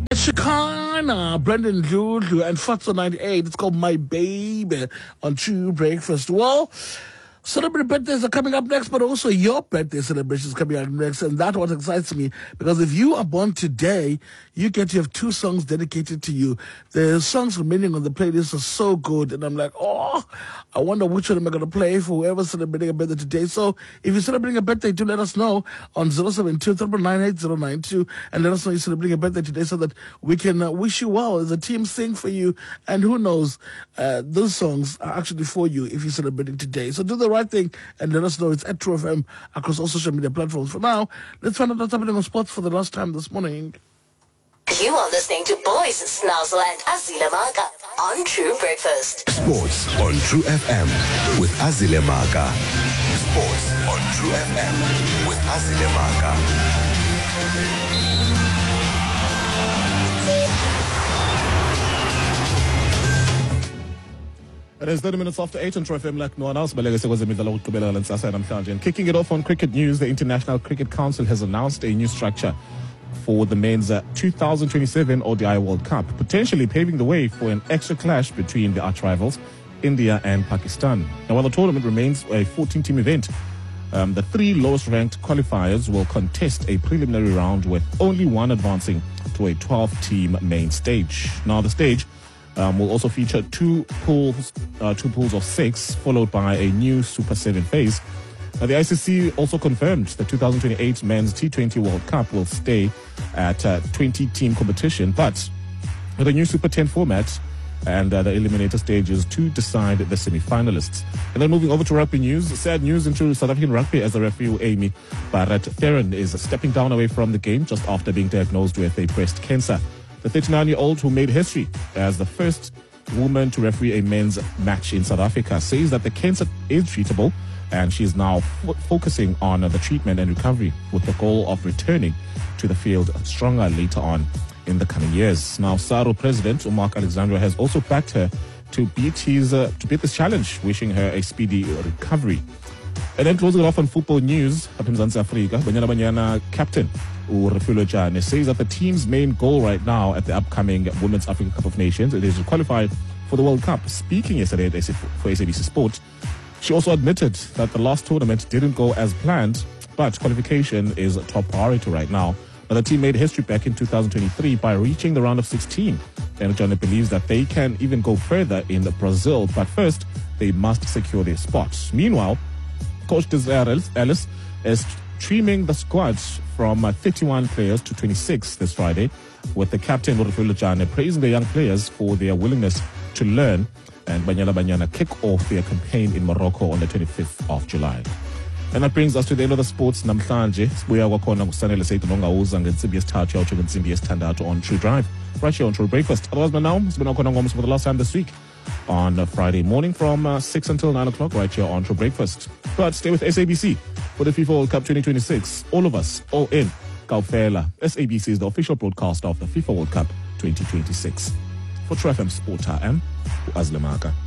Shikana, Brendan Lulu, and Fatso 98. It's called My Baby on True Breakfast. Well, celebrity birthdays are coming up next, but also your birthday celebrations coming up next, and that's what excites me, because if you are born today, you get to have 2 songs dedicated to you. The songs remaining on the playlist are so good, and I'm like, oh, I wonder which one am I going to play for whoever's celebrating a birthday today. So if you're celebrating a birthday, do let us know on 072-998-092, and let us know you're celebrating a birthday today so that we can wish you well as a team, sing for you, and who knows, those songs are actually for you if you're celebrating today. So do the right thing and let us know. It's at True FM across all social media platforms. For now, let's find out what's happening on sports for the last time this morning. You are listening to Boys Snazzle and Azile Maka on True Breakfast. Sports on True FM with Azile Maka. Sports on True FM with Azile Maka. It is 30 minutes after 8 on True FM like no one else. And kicking it off on cricket news, the International Cricket Council has announced a new structure for the men's 2027 ODI World Cup, potentially paving the way for an extra clash between the arch rivals, India and Pakistan. Now, while the tournament remains a 14-team event, the 3 lowest-ranked qualifiers will contest a preliminary round with only one advancing to a 12-team main stage. Now, the stage will also feature two pools of 6, followed by a new Super 7 phase. The ICC also confirmed the 2028 Men's T20 World Cup will stay at 20-team competition, but with a new Super 10 format and the eliminator stages to decide the semi-finalists. And then moving over to rugby news, sad news into South African rugby as the referee Amy Barrett-Theron is stepping down away from the game just after being diagnosed with a breast cancer. The 39-year-old, who made history as the first woman to referee a men's match in South Africa, says that the cancer is treatable, and she is now focusing on the treatment and recovery with the goal of returning to the field stronger later on in the coming years. Now, SARU President Mark Alexandra has also backed her to beat this challenge, wishing her a speedy recovery. And then closing it off on football news, Mzansi Afrika, Banyana Banyana captain Refilwe Jane says that the team's main goal right now at the upcoming Women's Africa Cup of Nations is to qualify for the World Cup. Speaking yesterday for SABC Sport, she also admitted that the last tournament didn't go as planned, but qualification is a top priority right now. Now, the team made history back in 2023 by reaching the round of 16, and Jane believes that they can even go further in Brazil, but first they must secure their spot. Meanwhile, Coach Desiree Ellis is trimming the squad from 31 players to 26 this Friday, with the captain Refilwe Jane praising the young players for their willingness to learn, and Banyana Banyana kick off their campaign in Morocco on the 25th of July. And that brings us to the end of the sports namhlanje. Sibuya kwakhona kusanele sethu nongawuza ngensimbi yesithathu yatsho ngensimbi yesithandathu on True Drive, right here on True Breakfast. Otherwise, by now, sibona khona ngomso for the last time this week on Friday morning from 6 until 9 o'clock right here on True Breakfast. But stay with SABC for the FIFA World Cup 2026. All of us, all in. Kaufela. SABC is the official broadcaster of the FIFA World Cup 2026. For True FM Sport, I am Azile Maka.